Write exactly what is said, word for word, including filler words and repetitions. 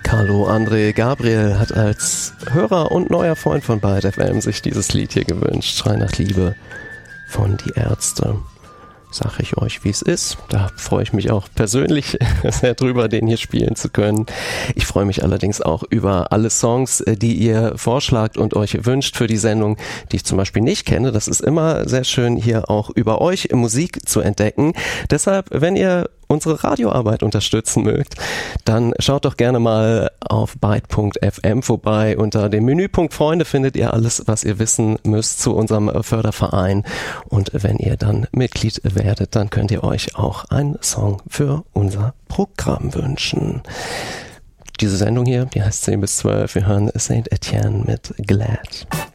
Carlo André Gabriel hat als Hörer und neuer Freund von Byte F M sich dieses Lied hier gewünscht. Schrei nach Liebe von Die Ärzte. Sag ich euch, wie es ist. Da freue ich mich auch persönlich sehr drüber, den hier spielen zu können. Ich freue mich allerdings auch über alle Songs, die ihr vorschlagt und euch wünscht für die Sendung, die ich zum Beispiel nicht kenne. Das ist immer sehr schön, hier auch über euch Musik zu entdecken. Deshalb, wenn ihr unsere Radioarbeit unterstützen mögt, dann schaut doch gerne mal auf byte punkt f m vorbei. Unter dem Menüpunkt Freunde findet ihr alles, was ihr wissen müsst zu unserem Förderverein. Und wenn ihr dann Mitglied werdet, dann könnt ihr euch auch einen Song für unser Programm wünschen. Diese Sendung hier, die heißt zehn bis zwölf. Wir hören Saint Etienne mit Glad.